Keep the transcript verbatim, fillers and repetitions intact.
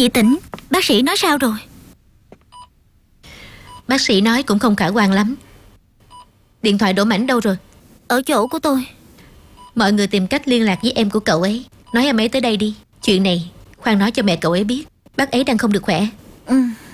chị tỉnh. Bác sĩ nói sao rồi? Bác sĩ nói cũng không khả quan lắm. Điện thoại Đỗ Mãnh đâu rồi? Ở chỗ của tôi. Mọi người tìm cách liên lạc với em của cậu ấy. Nói em ấy tới đây đi. Chuyện này khoan nói cho mẹ cậu ấy biết. Bác ấy đang không được khỏe. Ừ.